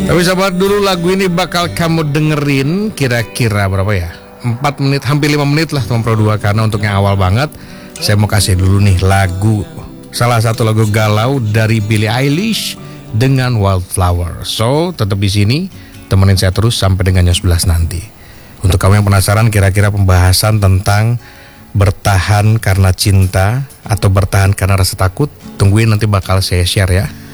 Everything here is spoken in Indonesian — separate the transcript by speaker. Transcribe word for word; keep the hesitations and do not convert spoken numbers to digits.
Speaker 1: Tapi sabar dulu, lagu ini bakal kamu dengerin kira-kira berapa ya? empat menit, hampir lima menit lah teman Pro dua. Karena untuk yang awal banget, saya mau kasih dulu nih lagu, salah satu lagu galau dari Billie Eilish dengan Wildflower. So, tetap di sini, temenin saya terus sampai dengan jam sebelas nanti. Untuk kamu yang penasaran kira-kira pembahasan tentang bertahan karena cinta atau bertahan karena rasa takut, tungguin nanti bakal saya share ya.